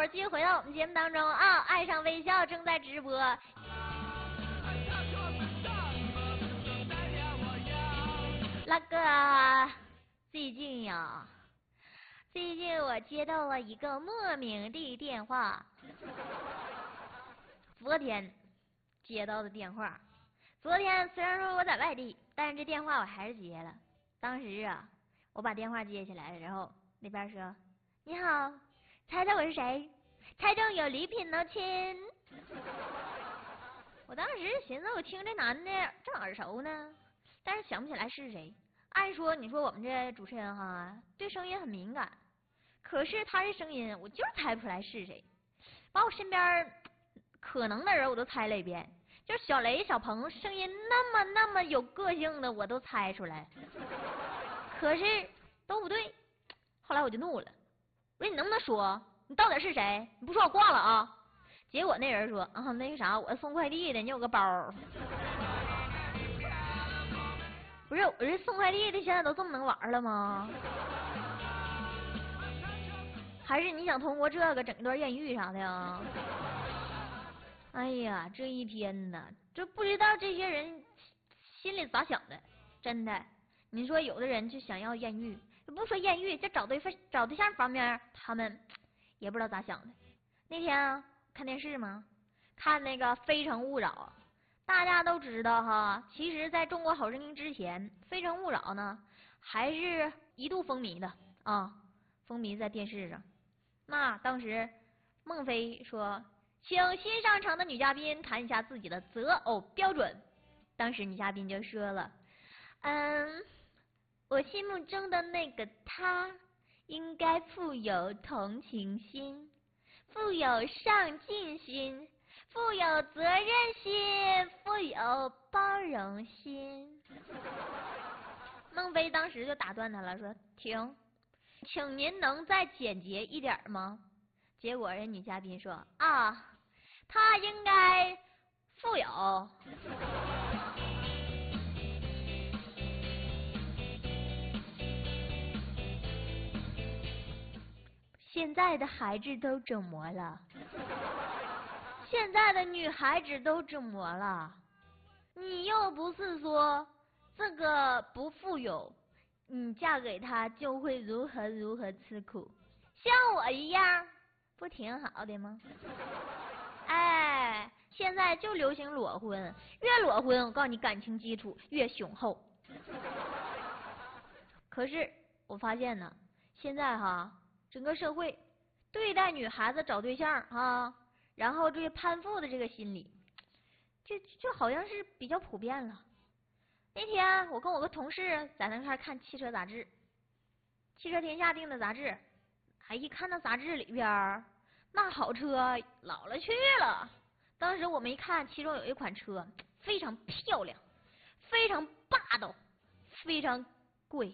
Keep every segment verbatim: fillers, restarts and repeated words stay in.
继续回到我们节目当中啊！爱上微笑正在直播。那个，最近呀，最近我接到了一个莫名的电话。昨天接到的电话，昨天虽然说我在外地，但是这电话我还是接了。当时啊，我把电话接起来了，然后那边说：“你好，猜猜我是谁？猜中有礼品呢，亲。”我当时寻思，我听这男的正耳熟呢，但是想不起来是谁。按说你说我们这主持人哈，对声音很敏感，可是他这声音我就是猜不出来是谁，把我身边可能的人我都猜了一遍，就是小雷、小鹏声音那么那么有个性的我都猜出来，可是都不对。后来我就怒了，我说你能不能说你到底是谁？你不说我挂了啊！结果那人说啊，那个啥，我送快递的，你有个包。不是，我这送快递的现在都这么能玩了吗？还是你想通过这个整一段艳遇啥的呀？哎呀，这一天呐，这不知道这些人心里咋想的，真的。你说有的人就想要艳遇，不说艳遇，就找对方找对象方面，他们也不知道咋想的。那天啊，看电视吗？看那个《非诚勿扰》。大家都知道哈，其实在中国好声音之前，《非诚勿扰》呢还是一度风靡的啊，风靡在电视上。那当时孟非说，请新上场的女嘉宾谈一下自己的择偶标准。当时女嘉宾就说了，嗯，我心目中的那个他应该富有同情心，富有上进心，富有责任心，富有包容心。孟非当时就打断他了，说：“停，请您能再简洁一点吗？”结果人女嘉宾说：“啊，他应该富有。”现在的孩子都整模了。现在的女孩子都整模了，你又不是说这个不富有，你嫁给他就会如何如何吃苦，像我一样，不挺好的吗？哎，现在就流行裸婚，越裸婚，我告诉你，感情基础越雄厚。可是我发现呢，现在哈，整个社会对待女孩子找对象哈。然后这个攀附的这个心理，就就好像是比较普遍了。那天我跟我个同事在那块看汽车杂志，汽车天下订的杂志，还一看那杂志里边，那好车老了去了。当时我们一看，其中有一款车非常漂亮，非常霸道，非常贵。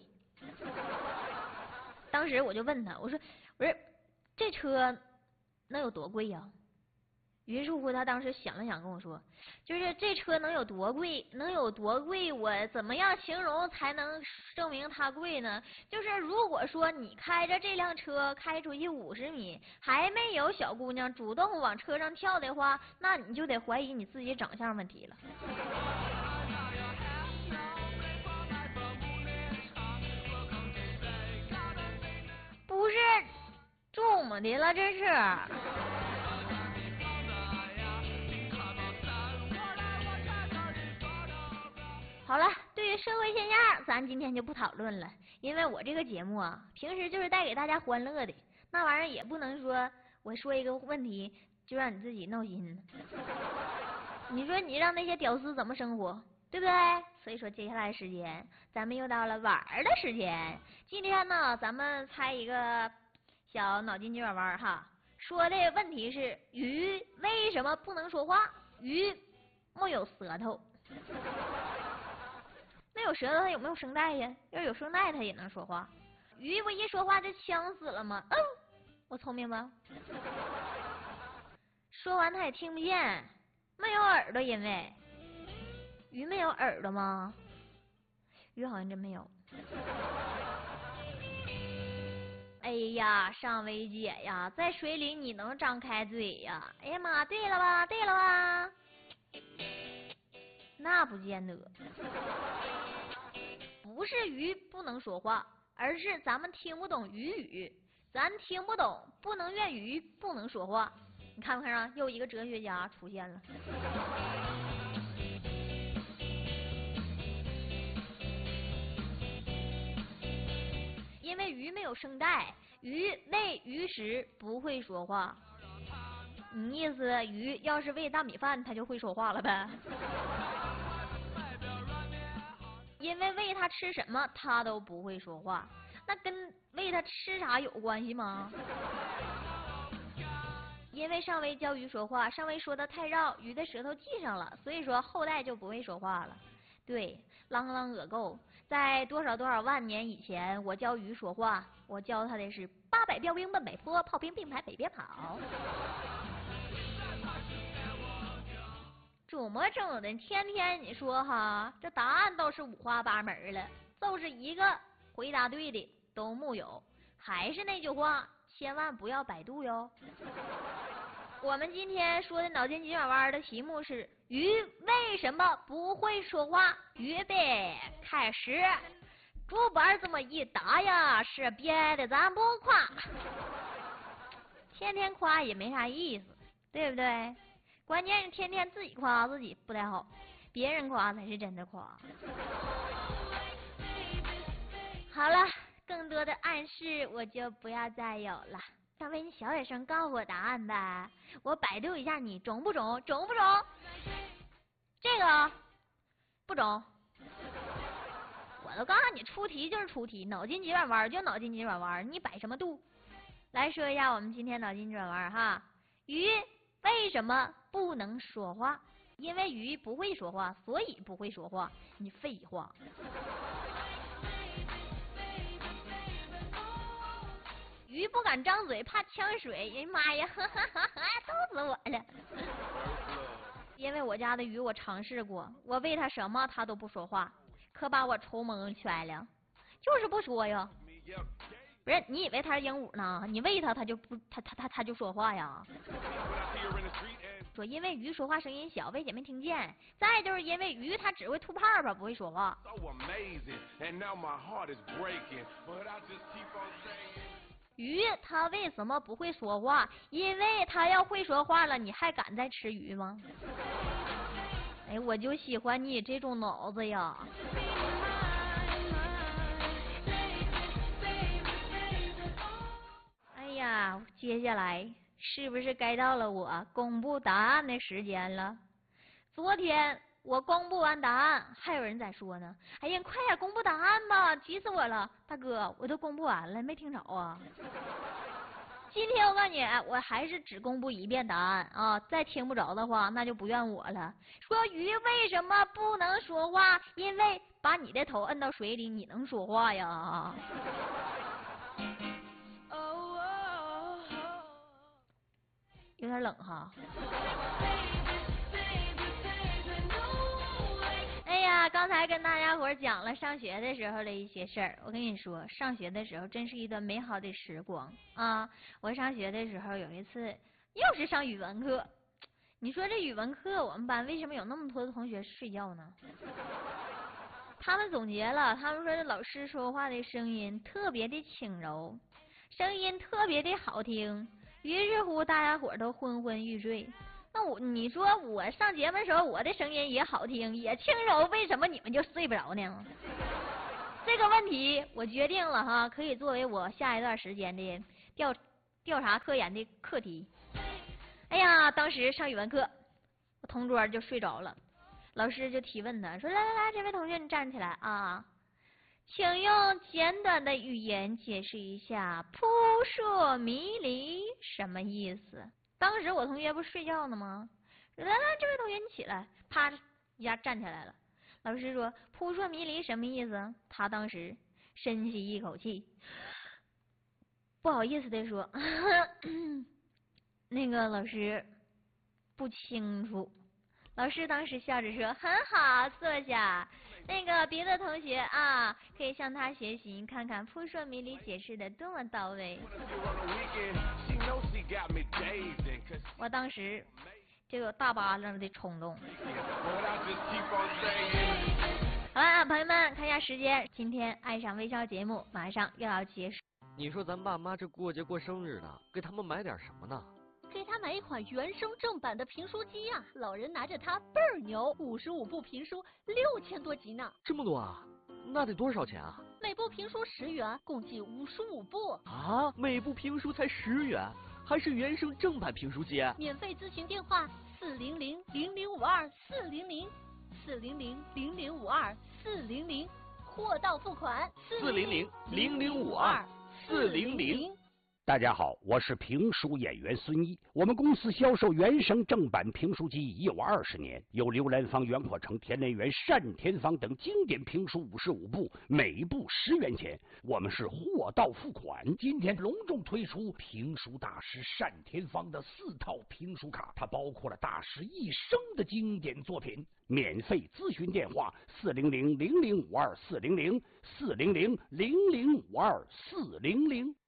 当时我就问他，我说我说这车能有多贵呀？于是乎，他当时想了想，跟我说：“就是这车能有多贵，能有多贵？我怎么样形容才能证明它贵呢？就是如果说你开着这辆车开出去五十米，还没有小姑娘主动往车上跳的话，那你就得怀疑你自己长相问题了。”不是，怎么的了？这是。好了，对于社会现象，咱今天就不讨论了，因为我这个节目啊，平时就是带给大家欢乐的，那玩意儿也不能说我说一个问题就让你自己闹心。你说你让那些屌丝怎么生活，对不对？所以说接下来时间，咱们又到了玩儿的时间。今天呢，咱们猜一个小脑筋急转弯哈，说的问题是鱼为什么不能说话？鱼没有舌头。没有舌头，它有没有声带呀？要有声带，它也能说话。鱼不一说话就呛死了吗？嗯，我聪明吧？说完它也听不见，没有耳朵，因为鱼没有耳朵吗？鱼好像真没有。 哎呀，尚薇姐呀，在水里你能张开嘴呀？哎呀妈，对了吧，对了吧？那不见得，不是鱼不能说话，而是咱们听不懂鱼语，咱听不懂，不能怨鱼不能说话。你看没看啊？又一个哲学家出现了。因为鱼没有声带，鱼喂鱼时不会说话。你意思鱼要是喂大米饭，它就会说话了呗？因为喂它吃什么，它都不会说话，那跟喂它吃啥有关系吗？因为尚薇教鱼说话，尚薇说的太绕，鱼的舌头系上了，所以说后代就不会说话了。对，啷啷恶够，在多少多少万年以前，我教鱼说话，我教它的是八百标兵奔北坡，炮兵并排北边跑。琢磨整的，天天你说哈，这答案倒是五花八门了，就是一个回答对的都木有。还是那句话，千万不要百度哟。我们今天说的脑筋急转弯的题目是鱼为什么不会说话？预备开始。主板这么一答呀，是别的咱不夸，天天夸也没啥意思，对不对？关键是天天自己夸自己不太好，别人夸才是真的夸。好了，更多的暗示我就不要再有了。尚薇，你小点声告诉我答案呗，我百度一下你中不中？中不中？这个不中。我都告诉你，出题就是出题，脑筋急转弯就脑筋急转弯，你摆什么度？来说一下我们今天脑筋急转弯哈，鱼为什么不能说话？因为鱼不会说话，所以不会说话。你废话。鱼不敢张嘴，怕呛水。哎呀妈呀，哈哈哈哈，逗死我了！因为我家的鱼我尝试过，我喂它什么它都不说话，可把我愁蒙圈了，就是不说呀。不是你以为它是鹦鹉呢？你喂它它就不它它它它就说话呀？说因为鱼说话声音小，魏姐没听见。再就是因为鱼它只会吐泡泡，不会说话。鱼它为什么不会说话？因为它要会说话了，你还敢再吃鱼吗？哎，我就喜欢你这种脑子呀！哎呀，接下来是不是该到了我公布答案的时间了？昨天我公布完答案，还有人在说呢。哎呀，快点公布答案吧，急死我了！大哥，我都公布完了，没听着啊？今天我告诉你，我还是只公布一遍答案啊！再听不着的话，那就不怨我了。说鱼为什么不能说话？因为把你的头摁到水里，你能说话呀？有点冷哈。哎呀，刚才跟大家伙讲了上学的时候的一些事儿。我跟你说，上学的时候真是一段美好的时光啊！我上学的时候有一次又是上语文课，你说这语文课我们班为什么有那么多的同学睡觉呢？他们总结了，他们说这老师说话的声音特别的轻柔，声音特别的好听，于是乎大家伙都昏昏欲睡。那我你说我上节目的时候我的声音也好听也轻柔，为什么你们就睡不着呢？这个问题我决定了哈，可以作为我下一段时间的调调查科研的课题。哎呀，当时上语文课，我同桌就睡着了，老师就提问他说：“来来来，这位同学你站起来啊，请用简短的语言解释一下扑朔迷离什么意思？”当时我同学不是睡觉呢吗？来来，这位同学你起来，啪一下站起来了。老师说扑朔迷离什么意思？他当时深吸一口气，不好意思的说那个老师不清楚。老师当时笑着说很好，坐下。 那个别的同学啊，可以向他学习，看看扑朔迷离解释的多么到位。我当时就有大巴掌的冲动。好了，朋友们，看一下时间，今天爱上微笑节目马上又要结束。 你说咱爸妈这过节过生日的，给他们买点什么呢？ 给他买一款原声正版的评书机呀、啊，老人拿着它倍儿牛，五十五部评书，六千多集呢。 这么多啊？那得多少钱啊？ 每部评书十元，共计五十五部。 啊，每部评书才十元，还是原声正版评书机？ 免费咨询电话：四零零零零五二四零零，四零零零零五二四零零，货到付款。 四零零零零五二四零零。 大家好，我是评书演员孙一。我们公司销售原声正版评书机已有二十年，有刘兰芳、袁阔成、田连元、单田芳等经典评书五十五部，每部十元钱。我们是货到付款。今天隆重推出评书大师单田芳的四套评书卡，它包括了大师一生的经典作品。免费咨询电话：四零零零零五二四零零，四零零零零五二四零零。